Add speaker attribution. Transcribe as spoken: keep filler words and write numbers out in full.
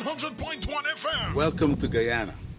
Speaker 1: one hundred point one F M.
Speaker 2: Welcome to Guyana.